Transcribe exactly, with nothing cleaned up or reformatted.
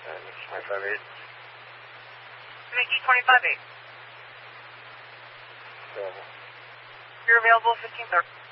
And twenty-five eight. Mickey twenty-five eight. Available. You're available fifteen thirty.